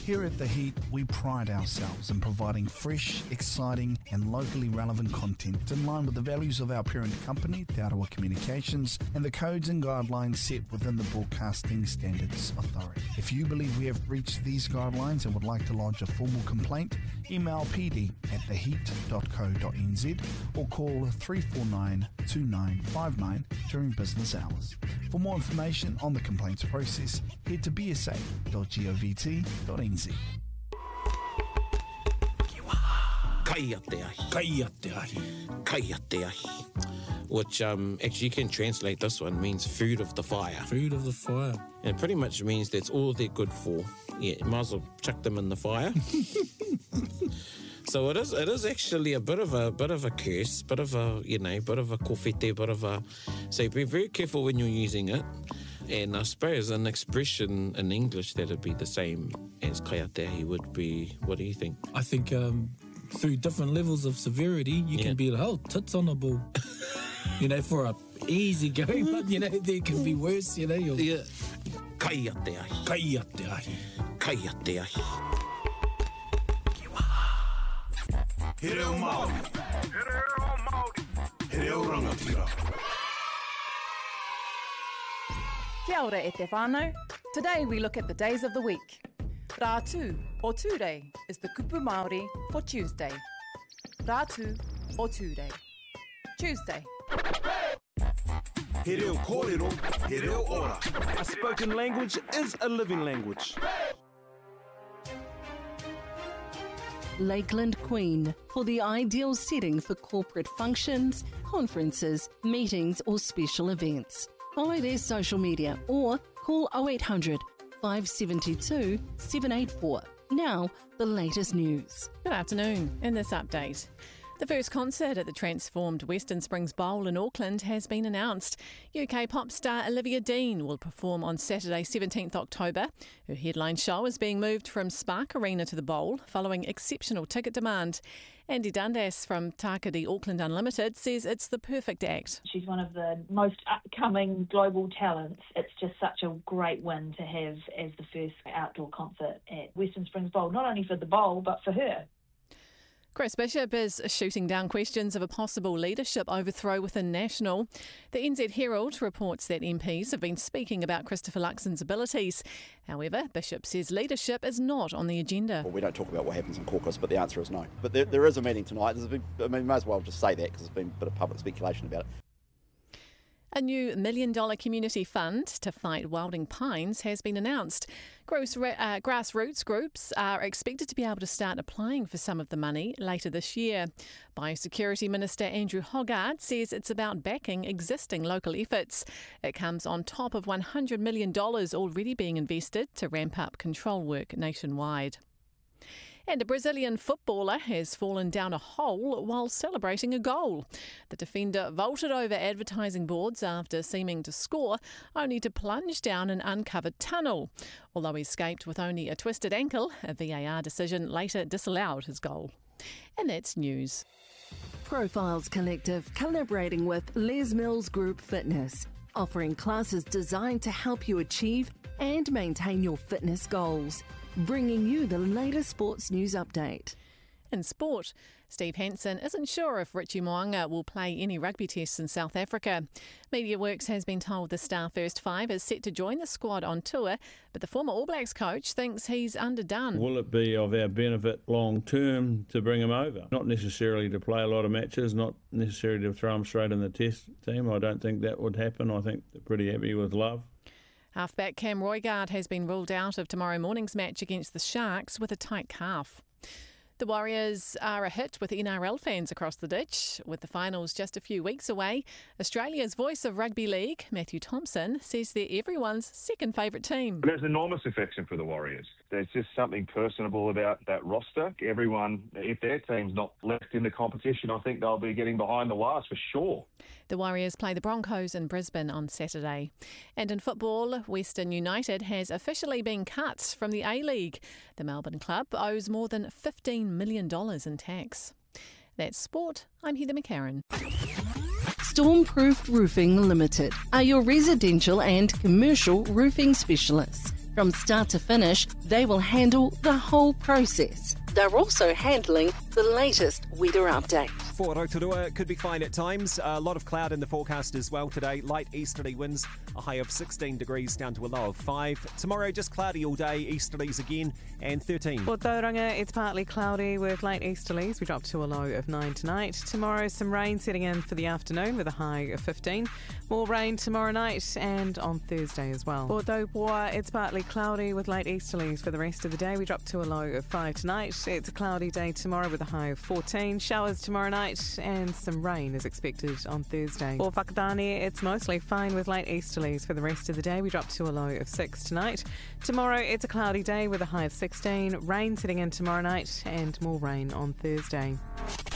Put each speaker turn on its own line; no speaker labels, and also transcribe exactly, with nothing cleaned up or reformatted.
Here at The Heat, we pride ourselves in providing fresh, exciting and locally relevant content in line with the values of our parent company, Te Arawa Communications, and the codes and guidelines set within the Broadcasting Standards Authority. If you believe we have breached these guidelines and would like to lodge a formal complaint, email p d at the heat dot co dot n z or call three four nine, two nine five nine during business hours. For more information on the complaints process, head to b s a dot govt dot n z.
Kaia te ahi.
Kaia te ahi.
Kaia te ahi. Which um, actually you can translate this one, means food of the fire.
Food of the fire.
And it pretty much means that's all they're good for. Yeah, you might as well chuck them in the fire. So it is it is actually a bit of a bit of a curse, bit of a, you know, bit of a kōwhete, bit of a... So be very careful when you're using it. And I suppose an expression in English that would be the same as kaia te ahi would be, what do you think?
I think um, through different levels of severity, you
Yeah.
can be like, oh, tits on a ball. You know, for a easy go, but, you know, there can be worse, you know. You'll...
Yeah. Kaia te ahi.
Kaia te ahi.
Kaia te ahi.
He reo Māori. He reo rangatira.
Kia ora e te whānau. Today we look at the days of the week. Rātu, or Tuesday, is the kupu Māori for Tuesday. Rātu, or Tuesday. Tuesday.
He reo kōrero, he reo ora.
A spoken language is a living language.
Lakeland Queen, for the ideal setting for corporate functions, conferences, meetings or special events. Follow their social media or call oh eight hundred, five seven two, seven eight four. Now, the latest news.
Good afternoon. In this update, the first concert at the transformed Western Springs Bowl in Auckland has been announced. U K pop star Olivia Dean will perform on Saturday, seventeenth October. Her headline show is being moved from Spark Arena to the Bowl following exceptional ticket demand. Andy Dundas from Takari Auckland Unlimited says it's the perfect act.
She's one of the most upcoming global talents. It's just such a great win to have as the first outdoor concert at Western Springs Bowl, not only for the bowl, but for her.
Chris Bishop is shooting down questions of a possible leadership overthrow within National. The N Z Herald reports that M Ps have been speaking about Christopher Luxon's abilities. However, Bishop says leadership is not on the agenda.
Well, we don't talk about what happens in caucus, but the answer is no. But there, there is a meeting tonight. There's a big, I mean, may as well just say that because there's been a bit of public speculation about it.
A new million dollar community fund to fight wilding pines has been announced. Gross, uh, grassroots groups are expected to be able to start applying for some of the money later this year. Biosecurity Minister Andrew Hoggard says it's about backing existing local efforts. It comes on top of one hundred million dollars already being invested to ramp up control work nationwide. And a Brazilian footballer has fallen down a hole while celebrating a goal. The defender vaulted over advertising boards after seeming to score, only to plunge down an uncovered tunnel. Although he escaped with only a twisted ankle, a V A R decision later disallowed his goal. And that's news.
Profiles Collective collaborating with Les Mills Group Fitness, offering classes designed to help you achieve and maintain your fitness goals. Bringing you the latest sports news update.
In sport, Steve Hansen isn't sure if Richie Mo'unga will play any rugby tests in South Africa. MediaWorks has been told the star first five is set to join the squad on tour, but the former All Blacks coach thinks he's underdone.
Will it be of our benefit long term to bring him over? Not necessarily to play a lot of matches, not necessarily to throw him straight in the test team. I don't think that would happen. I think they're pretty happy with Love.
Halfback Cam Roigard has been ruled out of tomorrow morning's match against the Sharks with a tight calf. The Warriors are a hit with N R L fans across the ditch. With the finals just a few weeks away, Australia's voice of rugby league, Matthew Thompson, says they're everyone's second favourite team.
There's enormous affection for the Warriors. There's just something personable about that roster. Everyone, if their team's not left in the competition, I think they'll be getting behind the wires for sure.
The Warriors play the Broncos in Brisbane on Saturday. And in football, Western United has officially been cut from the A-League. The Melbourne club owes more than fifteen million dollars in tax. That's sport. I'm Heather McCarran.
Stormproof Roofing Limited are your residential and commercial roofing specialists. From start to finish, they will handle the whole process. They're also handling the latest weather update.
For Rotorua, it could be fine at times. A lot of cloud in the forecast as well today. Light easterly winds, a high of sixteen degrees down to a low of five. Tomorrow, just cloudy all day, easterlies again, and thirteen.
For Tauranga, it's partly cloudy with light easterlies. We drop to a low of nine tonight. Tomorrow, some rain setting in for the afternoon with a high of fifteen. More rain tomorrow night and on Thursday as well. For Taupua, it's partly cloudy with light easterlies for the rest of the day. We drop to a low of five tonight. It's a cloudy day tomorrow with a high of fourteen. Showers tomorrow night and some rain is expected on Thursday. For Whakatane, it's mostly fine with light easterlies for the rest of the day. We drop to a low of six tonight. Tomorrow, it's a cloudy day with a high of sixteen. Rain setting in tomorrow night and more rain on Thursday.